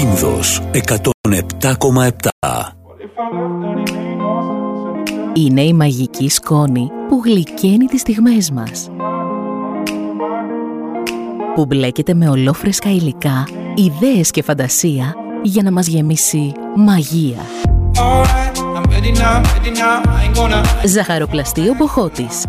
Σύνδος 107,7. Είναι η μαγική σκόνη που γλυκαίνει τις στιγμές μας, που μπλέκεται με ολόφρεσκα υλικά, ιδέες και φαντασία για να μας γεμίσει μαγεία. Ζαχαροπλαστείο Μποχώτης.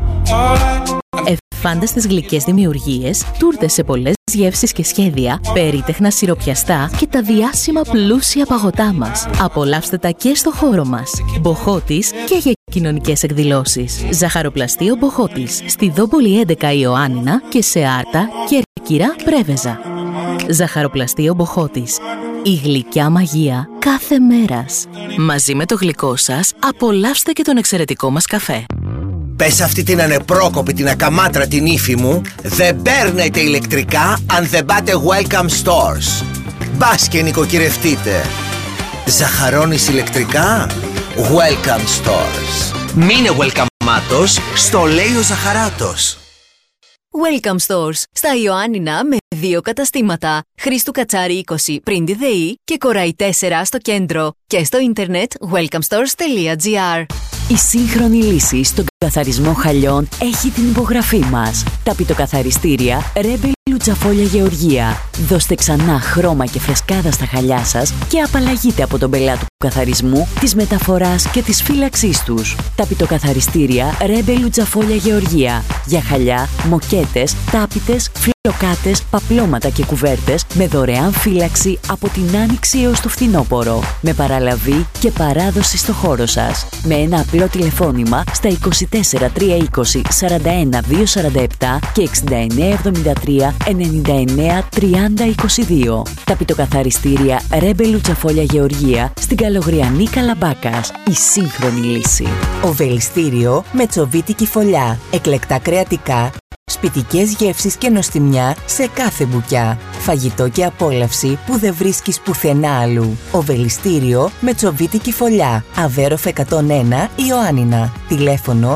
Εφάνταστες γλυκές δημιουργίες, τούρτες σε πολλές γεύσεις και σχέδια, περίτεχνα σιροπιαστά και τα διάσημα πλούσια παγωτά μας. Απολαύστε τα και στο χώρο μας. Μποχώτης και για κοινωνικές εκδηλώσεις. Ζαχαροπλαστείο Μποχώτης. Στη Δόπολη 11 Ιωάννινα και σε Άρτα, Κέρκυρα, Πρέβεζα. Ζαχαροπλαστείο Μποχώτης. Η γλυκιά μαγεία κάθε μέρας. Μαζί με το γλυκό σας, απολαύστε και τον εξαιρετικό μας καφέ. Πες αυτή την ανεπρόκοπη, την ακαμάτρα την ύφη μου, δεν παίρνετε ηλεκτρικά αν δεν πάτε Welcome Stores. Μπας και νοικοκυρευτείτε. Ζαχαρώνεις ηλεκτρικά? Welcome Stores. Μείνε welcome-μάτος, στο λέει ο Ζαχαράτος. Welcome Stores. Στα Ιωάννινα με 2 καταστήματα. Χρήστου Κατσάρη 20 πριν τη ΔΕΗ και Κοραή 4 στο κέντρο. Και στο ίντερνετ welcomestores.gr. Η σύγχρονη λύση στον καθαρισμό χαλιών έχει την υπογραφή μας. Τα πιτοκαθαριστήρια Rebel Λουτσαφόλια Γεωργία. Δώστε ξανά χρώμα και φρεσκάδα στα χαλιά σας και απαλλαγείτε από τον πελάτη του καθαρισμού, της μεταφοράς και της φύλαξής τους. Τα πιτοκαθαριστήρια Rebel Λουτσαφόλια Γεωργία. Για χαλιά, μοκέτες, τάπητες, φλοκάτες, παπλώματα και κουβέρτες με δωρεάν φύλαξη από την άνοιξη έως το φθινόπωρο. Με παραλαβή και παράδοση στο χώρο σας. Με ένα απλό τηλεφώνημα στα 24 320 41 247 και 69 73 99 30 22. Τα πιτοκαθαριστήρια Rebel Λουτσαφόλια Γεωργία στην Καλογριανή Καλαμπάκας. Η σύγχρονη λύση. Οβελιστήριο με τσοβίτικη φωλιά. Εκλεκτά κρεατικά. Σπιτικές γεύσεις και νοστιμιά σε κάθε μπουκιά. Φαγητό και απόλαυση που δεν βρίσκεις πουθενά αλλού. Οβελιστήριο με τσοβίτικη φωλιά. Αβέροφ 101 Ιωάννινα. Τηλέφωνο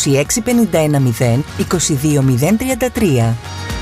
26510 22033.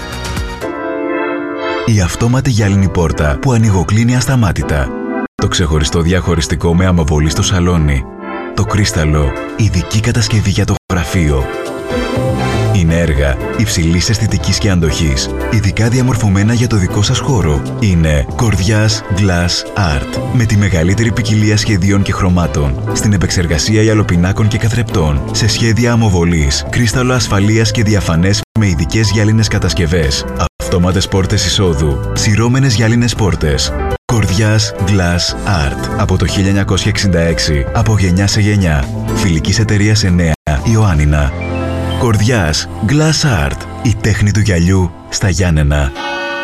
Η αυτόματη γυάλινη πόρτα που ανοιγοκλίνει ασταμάτητα. Το ξεχωριστό διαχωριστικό με αμοβολή στο σαλόνι. Το κρίσταλο, ειδική κατασκευή για το γραφείο. Είναι έργα υψηλής αισθητικής και αντοχής, ειδικά διαμορφωμένα για το δικό σας χώρο. Είναι Κορδιάς Glass Art, με τη μεγαλύτερη ποικιλία σχεδίων και χρωμάτων, στην επεξεργασία γυαλοπινάκων και καθρεπτών, σε σχέδια αμοβολής, κρίσταλο ασφαλείας και διαφανές με ειδικές γυάλινες κατασκευές, αυτόματες πόρτες εισόδου, σειρώμενες γυάλινες πόρτες. Κορδιάς Glass Art, από το 1966, από γενιά σε γενιά. Φιλικής εταιρείας 9, Ιωάννινα. Κορδιάς Glass Art, η τέχνη του γυαλιού στα Γιάννενα.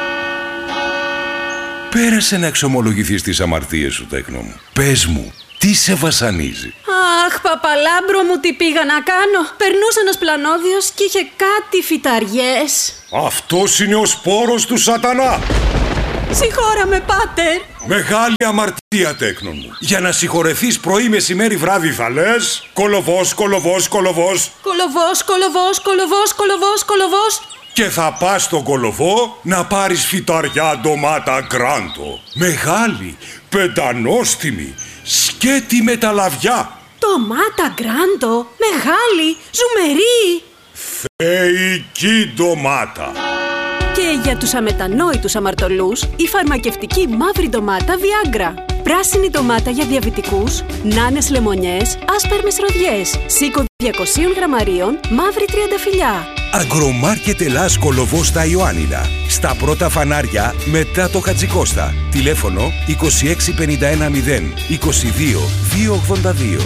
Πέρασε να εξομολογηθείς τις αμαρτίες σου, τέκνο μου. Πες μου, τι σε βασανίζει? Αχ, παπαλάμπρο μου, τι πήγα να κάνω. Περνούσε ένας πλανόδιος και είχε κάτι φυταριές. Αυτός είναι ο σπόρος του σατανά. Συγχώραμε, πάτερ. Μεγάλη αμαρτία, τέκνο μου. Για να συγχωρεθείς πρωί, μεσημέρι, βράδυ θα λες κολοβός, κολοβός, κολοβός. Κολοβός, κολοβός, κολοβός, κολοβός, κολοβός. Και θα πας στον κολοβό να πάρεις φυταριά ντομάτα γκράντο. Μεγάλη, πεντανόστιμη, σκέτη με τα λαβιά. Ντομάτα γκράντο, μεγάλη, ζουμερή. Θεϊκή ντομάτα. Και για τους αμετανόητους αμαρτωλούς, η φαρμακευτική μαύρη ντομάτα Viagra. Πράσινη ντομάτα για διαβητικούς, νάνες λεμονιές, άσπερμες ροδιές. Σίκο 200 γραμμαρίων, μαύρη τριανταφυλλιά. Αγρομάρκετ Ελλάς Κολοβός στα Ιωάννινα. Στα πρώτα φανάρια μετά το Χατζικώστα. Τηλέφωνο 26510 22 282.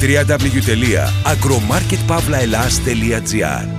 www.agromarketpavlaelas.gr.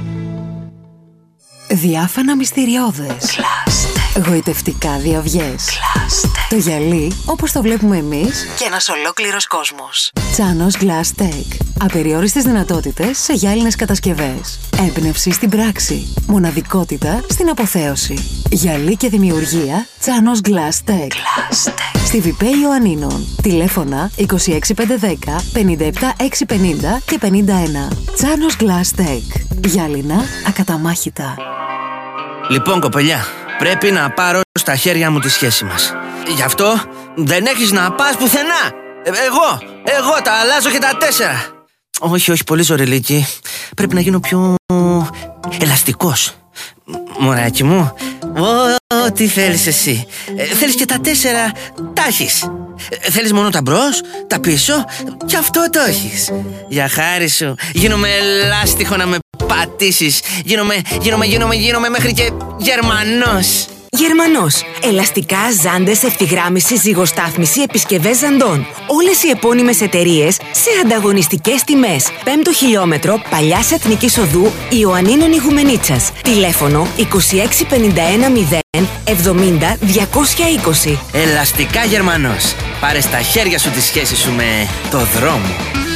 Διάφανα μυστηριώδες. Γοητευτικά διαυγές. Το γυαλί όπως το βλέπουμε εμείς και ένας ολόκληρος κόσμος. Τσάνος Glass Tech. Απεριόριστες δυνατότητες σε γυάλινες κατασκευές. Έμπνευση στην πράξη. Μοναδικότητα στην αποθέωση. Γυαλί και δημιουργία Τσάνος Glass Tech. Στη Βιπέ Ιωαννίνων. Τηλέφωνα 26510 57650 και 51. Τσάνος Glass Tech. Γυάλινα ακαταμάχητα. Λοιπόν, κοπελιά, πρέπει να πάρω στα χέρια μου τη σχέση μας. Γι' αυτό Δεν έχεις να πας πουθενά. Εγώ τα αλλάζω και τα 4. Όχι, πολύ ζωρελίκι. Πρέπει να γίνω πιο ελαστικός. Μωράκι μου, ό,τι θέλεις εσύ. Θέλεις και τα 4, τα έχεις. Θέλεις μόνο τα μπρος, τα πίσω, και αυτό το έχεις. Για χάρη σου, γίνομαι ελάστιχο να με πατήσεις. Γίνομαι μέχρι και Γερμανός. Γερμανός. Ελαστικά, ζάντες, ευθυγράμμιση, ζυγοστάθμιση, επισκευές ζαντών. Όλες οι επώνυμες εταιρείες σε ανταγωνιστικές τιμές. 5ο χιλιόμετρο Παλιάς Εθνικής Οδού Ιωαννίνων Ιγουμενίτσας. Τηλέφωνο 2651 0 70 220. Ελαστικά Γερμανός. Πάρε στα χέρια σου τη σχέση σου με το δρόμο.